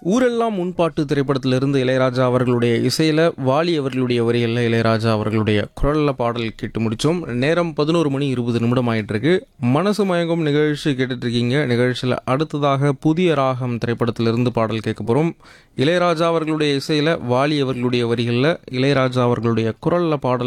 ஊரெல்லாம் முன்பாட்டு திரைப்படத்திலிருந்து இளையராஜா அவர்களுடைய இசையில் வாலி அவர்களுடைய வரிகளில் இளையராஜா அவர்களுடைய குரலில் பாடல் கேட்டு முடித்தோம். நேரம் 11:20 ஆயிட்டிருக்கு. மனசு மயங்கும் நிகழ்ச்சி கேட்டுட்ருக்கீங்க. நிகழ்ச்சியில் அடுத்ததாக புதிய ராகம் திரைப்படத்திலிருந்து பாடல் கேட்க போகிறோம். இளையராஜா அவர்களுடைய இசையில் வாலி அவர்களுடைய வரிகளில் இளையராஜா அவர்களுடைய குரலில் பாடல்